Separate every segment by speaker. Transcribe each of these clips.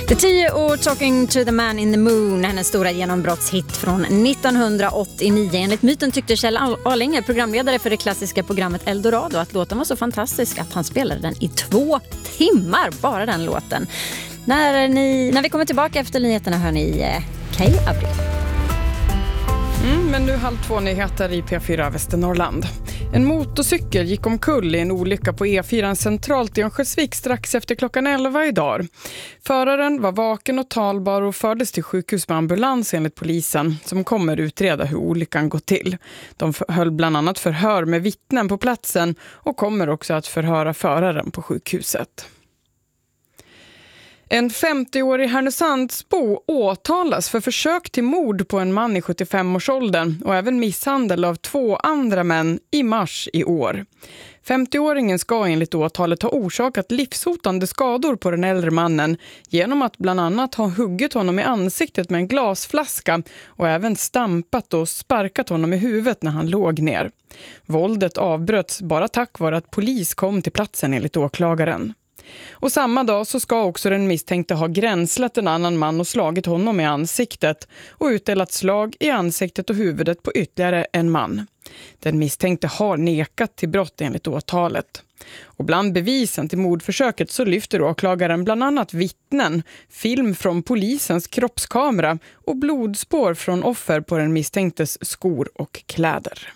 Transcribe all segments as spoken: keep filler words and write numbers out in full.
Speaker 1: The tio och Talking to the Man in the Moon, hennes stora genombrottshit från nittonhundraåttionio. Enligt myten tyckte Kjell Arlinge, programledare för det klassiska programmet Eldorado, att låten var så fantastisk att han spelade den i två timmar, bara den låten. När, ni, när vi kommer tillbaka efter nyheterna hör ni eh, Kay Abri.
Speaker 2: Mm, men nu halv två nyheter i P fyra Västernorrland. En motorcykel gick omkull i en olycka på E fyra centralt i Örnsköldsvik strax efter klockan elva idag. Föraren var vaken och talbar och fördes till sjukhus med ambulans enligt polisen som kommer utreda hur olyckan gått till. De höll bland annat förhör med vittnen på platsen och kommer också att förhöra föraren på sjukhuset. En femtioårig Härnösandsbo åtalas för försök till mord på en man i sjuttiofem-årsåldern och även misshandel av två andra män i mars i år. femtioåringen ska enligt åtalet ha orsakat livshotande skador på den äldre mannen genom att bland annat ha huggit honom i ansiktet med en glasflaska och även stampat och sparkat honom i huvudet när han låg ner. Våldet avbröts bara tack vare att polis kom till platsen enligt åklagaren. Och samma dag så ska också den misstänkte ha gränslat en annan man och slagit honom i ansiktet och utdelat slag i ansiktet och huvudet på ytterligare en man. Den misstänkte har nekat till brott enligt åtalet. Och bland bevisen till mordförsöket så lyfter åklagaren bland annat vittnen, film från polisens kroppskamera och blodspår från offer på den misstänktes skor och kläder.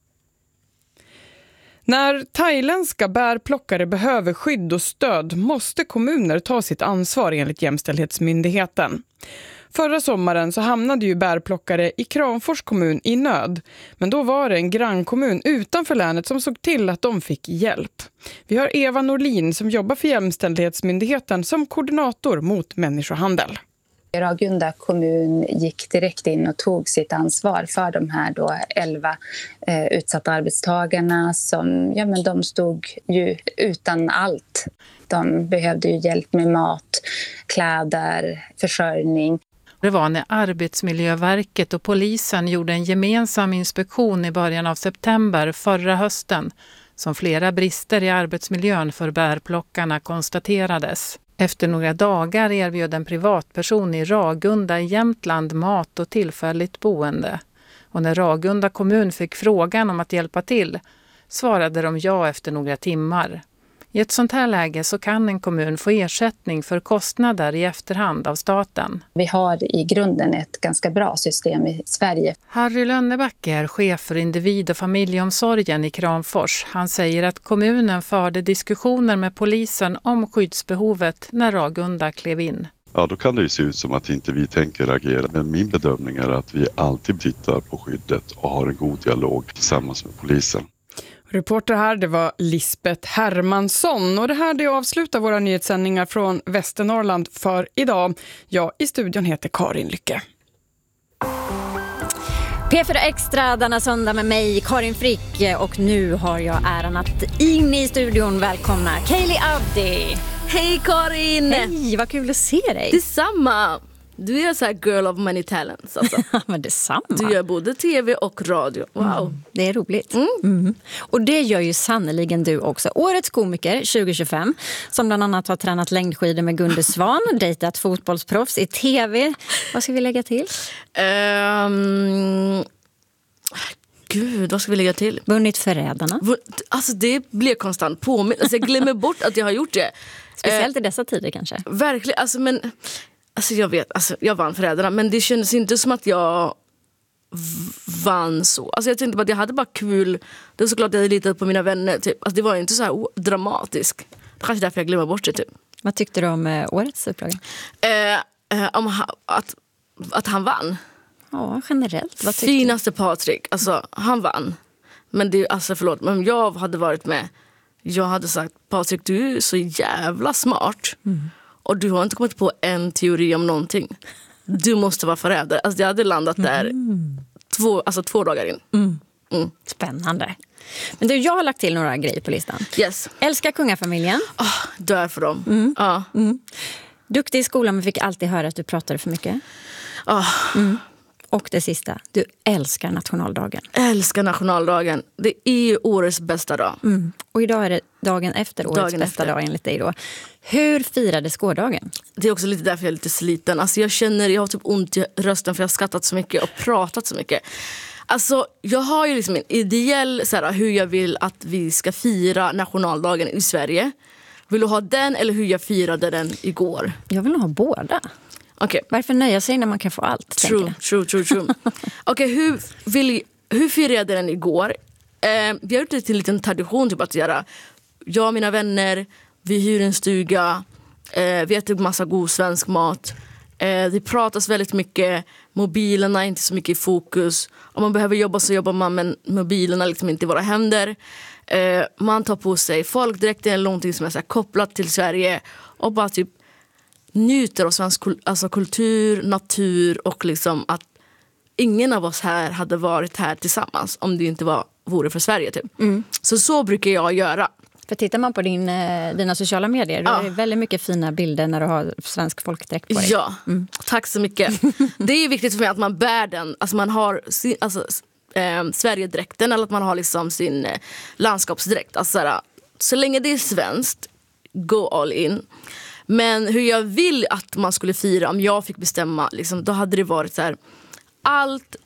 Speaker 2: När thailändska bärplockare behöver skydd och stöd måste kommuner ta sitt ansvar enligt Jämställdhetsmyndigheten. Förra sommaren så hamnade ju bärplockare i Kramfors kommun i nöd. Men då var det en grannkommun utanför länet som såg till att de fick hjälp. Vi har Eva Norlin som jobbar för Jämställdhetsmyndigheten som koordinator mot människohandel.
Speaker 3: Ragunda kommun gick direkt in och tog sitt ansvar för de här då elva eh, utsatta arbetstagarna som ja, men de stod ju utan allt. De behövde ju hjälp med mat, kläder, försörjning.
Speaker 4: Det var när Arbetsmiljöverket och polisen gjorde en gemensam inspektion i början av september förra hösten som flera brister i arbetsmiljön för bärplockarna konstaterades. Efter några dagar erbjöd en privatperson i Ragunda i Jämtland mat och tillfälligt boende. Och när Ragunda kommun fick frågan om att hjälpa till svarade de ja efter några timmar. I ett sånt här läge så kan en kommun få ersättning för kostnader i efterhand av staten.
Speaker 3: Vi har i grunden ett ganska bra system i Sverige.
Speaker 4: Harry Lönnebacke är chef för individ- och familjeomsorgen i Kramfors. Han säger att kommunen förde diskussioner med polisen om skyddsbehovet när Ragunda klev in.
Speaker 5: Ja, då kan det ju se ut som att inte vi tänker agera. Men min bedömning är att vi alltid tittar på skyddet och har en god dialog tillsammans med polisen.
Speaker 2: Reporter här, det var Lisbeth Hermansson. Och det här det avslutar våra nyhetssändningar från Västernorrland för idag. Jag i studion heter Karin Lycke.
Speaker 1: P fyra Extra denna söndag med mig, Karin Frick. Och nu har jag äran att in i studion välkomna Kayli Abdi.
Speaker 6: Hej Karin!
Speaker 1: Hej, vad kul att se dig.
Speaker 6: Detsamma! Du är så här girl of many talents alltså.
Speaker 1: Men detsamma.
Speaker 6: Du gör både tv och radio. Wow.
Speaker 1: Mm, det är roligt.
Speaker 6: Mm.
Speaker 1: Mm. Och det gör ju sannoliken du också. Årets komiker tjugo tjugofem som bland annat har tränat längdskidor med Gunde Svan, dejtat fotbollsproffs i tv. Vad ska vi lägga till?
Speaker 6: Um... Gud, vad ska vi lägga till?
Speaker 1: Vunnit Förrädarna.
Speaker 6: Alltså det blir konstant påminn. Alltså, jag glömmer bort att jag har gjort det.
Speaker 1: Speciellt i dessa tider kanske.
Speaker 6: Verkligen, alltså men... Alltså jag vet, alltså jag vann Förrädarna, men det kändes inte som att jag vann så. Alltså jag tänkte bara att jag hade bara kul. Det är såklart att jag hade litat på mina vänner. Typ. Alltså det var inte så här oh, dramatiskt. Det kanske är därför jag glömmer bort det. Typ.
Speaker 1: Vad tyckte du om eh, årets upplaga?
Speaker 6: Eh, eh, om ha, att, att han vann.
Speaker 1: Ja, generellt. Vad
Speaker 6: Finaste Patrik, alltså han vann. Men det alltså förlåt, men om jag hade varit med, jag hade sagt Patrik, du är så jävla smart. Mm. Och du har inte kommit på en teori om någonting. Du måste vara förrädare. Alltså jag hade landat där mm. två, alltså två dagar in.
Speaker 1: Mm. Mm. Spännande. Men du, jag har lagt till några grejer på listan.
Speaker 6: Yes.
Speaker 1: Älskar kungafamiljen.
Speaker 6: Oh, dör för dem.
Speaker 1: Mm.
Speaker 6: Ja.
Speaker 1: Mm. Duktig i skolan men fick alltid höra att du pratade för mycket.
Speaker 6: Oh.
Speaker 1: Mm. Och det sista, du älskar nationaldagen.
Speaker 6: Älskar nationaldagen. Det är ju årets bästa dag.
Speaker 1: Mm. Och idag är det dagen efter årets
Speaker 6: Dagen
Speaker 1: bästa
Speaker 6: efter.
Speaker 1: dag enligt dig då. Hur firades gårdagen?
Speaker 6: Det är också lite därför jag är lite sliten. Alltså jag känner, jag har typ ont i rösten för jag har skattat så mycket och pratat så mycket. Alltså jag har ju liksom en ideell så här, hur jag vill att vi ska fira nationaldagen i Sverige. Vill du ha den eller hur jag firade den igår?
Speaker 1: Jag vill nog ha båda.
Speaker 6: Okay.
Speaker 1: Varför nöja sig när man kan få allt?
Speaker 6: True, true, true, true. Okej, okay, hur, vill, hur firade jag den igår? Eh, vi har gjort det till en liten tradition typ att göra. Jag och mina vänner, vi hyr en stuga, eh, vi äter massa god svensk mat. Eh, det pratas väldigt mycket, mobilerna är inte så mycket i fokus. Om man behöver jobba så jobbar man, men mobilerna liksom inte i våra händer. Eh, man tar på sig folkdräkten eller någonting som är så här kopplat till Sverige och bara typ njuter av svensk kul- alltså kultur, natur och liksom att ingen av oss här hade varit här tillsammans om det inte var, vore för Sverige typ. Mm. Så så brukar jag göra.
Speaker 1: För tittar man på din, dina sociala medier,
Speaker 6: ja.
Speaker 1: Det är väldigt mycket fina bilder när du har svensk folkdräkt på dig.
Speaker 6: Ja, mm. Tack så mycket. Det är viktigt för mig att man bär den, alltså man har sin, alltså, eh, Sverigedräkten eller att man har liksom sin eh, landskapsdräkt. Alltså, så, här, så länge det är svenskt, go all in. Men hur jag vill att man skulle fira, om jag fick bestämma, liksom, då hade det varit så här, allt,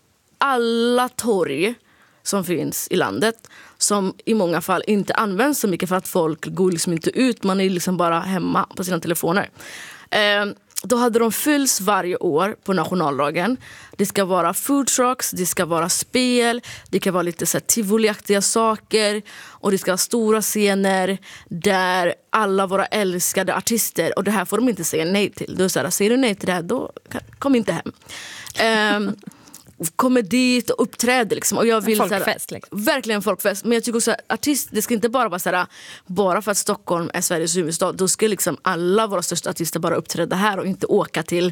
Speaker 6: alla torg som finns i landet, som i många fall inte används så mycket för att folk går liksom inte ut, man är liksom bara hemma på sina telefoner. Eh, då hade de fylls varje år på nationaldagen. Det ska vara food trucks, det ska vara spel, det kan vara lite så här tivoliaktiga saker och det ska vara stora scener där alla våra älskade artister, och det här får de inte säga nej till. Då så här, säger du nej till det här, då kom inte hem. Eh, kommer dit och uppträder liksom. Och jag vill,
Speaker 1: folkfest
Speaker 6: såhär,
Speaker 1: liksom.
Speaker 6: Verkligen folkfest. Men jag tycker också att artist, det ska inte bara vara såhär, bara för att Stockholm är Sveriges huvudstad, då ska liksom alla våra största artister bara uppträda här och inte åka till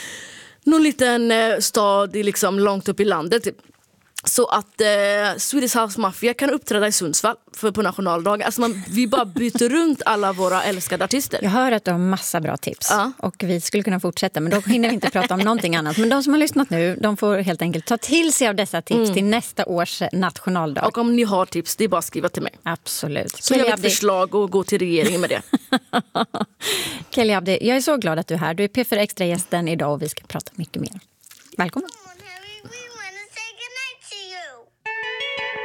Speaker 6: någon liten eh, stad i liksom långt upp i landet typ. Så att eh, Swedish House Mafia kan uppträda i Sundsvall för på nationaldagen. Alltså man, vi bara byter runt alla våra älskade artister.
Speaker 1: Jag hör att du har massa bra tips.
Speaker 6: Ja.
Speaker 1: Och vi skulle kunna fortsätta, men då hinner vi inte prata om någonting annat. Men de som har lyssnat nu, de får helt enkelt ta till sig av dessa tips mm. till nästa års nationaldag.
Speaker 6: Och om ni har tips, det är bara att skriva till mig.
Speaker 1: Absolut.
Speaker 6: Så jag har ett förslag och gå till regeringen med det.
Speaker 1: Kelly Abdi, jag är så glad att du är här. Du är P fyra Extra-gästen idag och vi ska prata mycket mer. Välkommen.